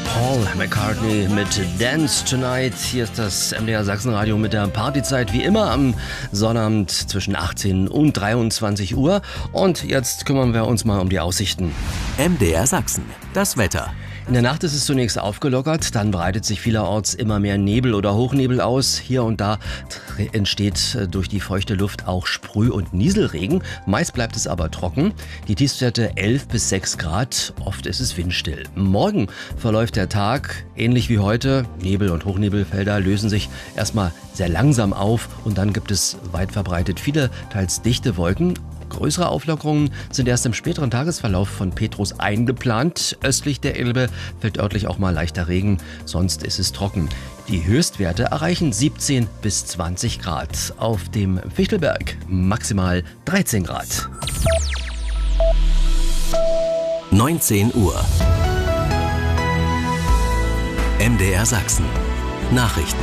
Paul McCartney mit Dance Tonight. Hier ist das MDR Sachsenradio mit der Partyzeit, wie immer am Sonnabend zwischen 18 und 23 Uhr. Und jetzt kümmern wir uns mal um die Aussichten. MDR Sachsen, das Wetter. In der Nacht ist es zunächst aufgelockert, dann breitet sich vielerorts immer mehr Nebel oder Hochnebel aus. Hier und da entsteht durch die feuchte Luft auch Sprüh- und Nieselregen. Meist bleibt es aber trocken. Die Tiefstwerte 11 bis 6 Grad, oft ist es windstill. Morgen verläuft der Tag ähnlich wie heute. Nebel- und Hochnebelfelder lösen sich erstmal sehr langsam auf und dann gibt es weit verbreitet viele, teils dichte Wolken. Größere Auflockerungen sind erst im späteren Tagesverlauf von Petrus eingeplant. Östlich der Elbe fällt örtlich auch mal leichter Regen, sonst ist es trocken. Die Höchstwerte erreichen 17 bis 20 Grad. Auf dem Fichtelberg maximal 13 Grad. 19 Uhr. MDR Sachsen. Nachrichten.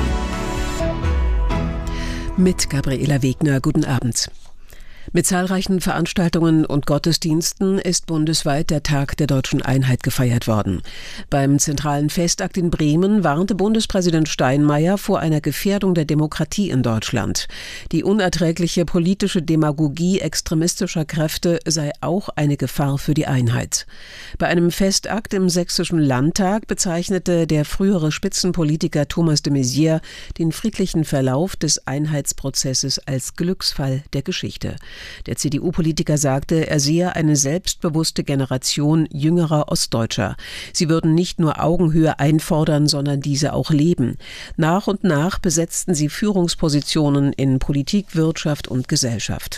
Mit Gabriela Wegner, guten Abend. Mit zahlreichen Veranstaltungen und Gottesdiensten ist bundesweit der Tag der Deutschen Einheit gefeiert worden. Beim zentralen Festakt in Bremen warnte Bundespräsident Steinmeier vor einer Gefährdung der Demokratie in Deutschland. Die unerträgliche politische Demagogie extremistischer Kräfte sei auch eine Gefahr für die Einheit. Bei einem Festakt im Sächsischen Landtag bezeichnete der frühere Spitzenpolitiker Thomas de Maizière den friedlichen Verlauf des Einheitsprozesses als Glücksfall der Geschichte. Der CDU-Politiker sagte, er sehe eine selbstbewusste Generation jüngerer Ostdeutscher. Sie würden nicht nur Augenhöhe einfordern, sondern diese auch leben. Nach und nach besetzten sie Führungspositionen in Politik, Wirtschaft und Gesellschaft.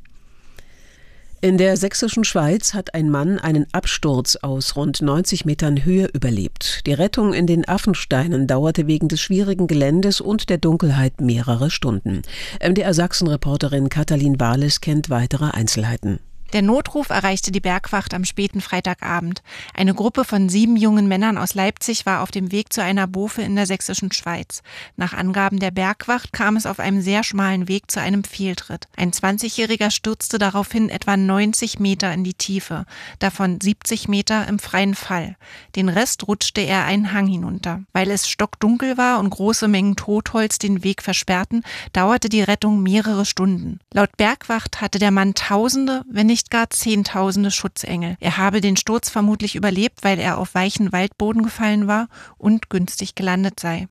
In der sächsischen Schweiz hat ein Mann einen Absturz aus rund 90 Metern Höhe überlebt. Die Rettung in den Affensteinen dauerte wegen des schwierigen Geländes und der Dunkelheit mehrere Stunden. MDR Sachsen-Reporterin Katalin Wahles kennt weitere Einzelheiten. Der Notruf erreichte die Bergwacht am späten Freitagabend. Eine Gruppe von 7 jungen Männern aus Leipzig war auf dem Weg zu einer Bofe in der sächsischen Schweiz. Nach Angaben der Bergwacht kam es auf einem sehr schmalen Weg zu einem Fehltritt. Ein 20-Jähriger stürzte daraufhin etwa 90 Meter in die Tiefe, davon 70 Meter im freien Fall. Den Rest rutschte er einen Hang hinunter. Weil es stockdunkel war und große Mengen Totholz den Weg versperrten, dauerte die Rettung mehrere Stunden. Laut Bergwacht hatte der Mann Tausende, wenn nicht gar Zehntausende Schutzengel. Er habe den Sturz vermutlich überlebt, weil er auf weichen Waldboden gefallen war und günstig gelandet sei.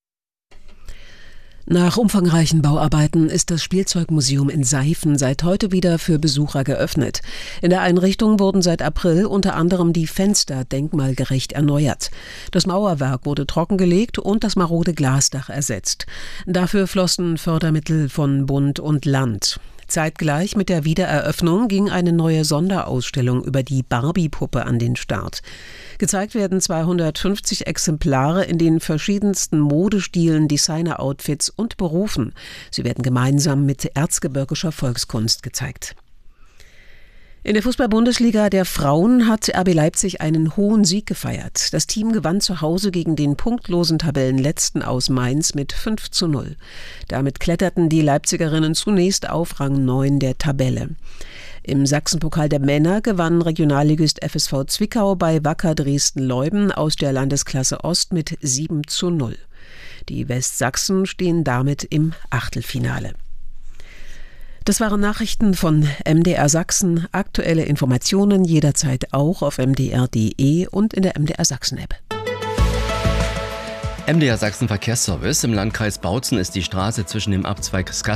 Nach umfangreichen Bauarbeiten ist das Spielzeugmuseum in Seifen seit heute wieder für Besucher geöffnet. In der Einrichtung wurden seit April unter anderem die Fenster denkmalgerecht erneuert. Das Mauerwerk wurde trockengelegt und das marode Glasdach ersetzt. Dafür flossen Fördermittel von Bund und Land. Zeitgleich mit der Wiedereröffnung ging eine neue Sonderausstellung über die Barbie-Puppe an den Start. Gezeigt werden 250 Exemplare in den verschiedensten Modestilen, Designer-Outfits und Berufen. Sie werden gemeinsam mit erzgebirgischer Volkskunst gezeigt. In der Fußball-Bundesliga der Frauen hat RB Leipzig einen hohen Sieg gefeiert. Das Team gewann zu Hause gegen den punktlosen Tabellenletzten aus Mainz mit 5:0. Damit kletterten die Leipzigerinnen zunächst auf Rang 9 der Tabelle. Im Sachsenpokal der Männer gewann Regionalligist FSV Zwickau bei Wacker Dresden-Leuden aus der Landesklasse Ost mit 7:0. Die Westsachsen stehen damit im Achtelfinale. Das waren Nachrichten von MDR Sachsen. Aktuelle Informationen jederzeit auch auf mdr.de und in der MDR Sachsen-App. MDR Sachsen Verkehrsservice. Im Landkreis Bautzen ist die Straße zwischen dem Abzweig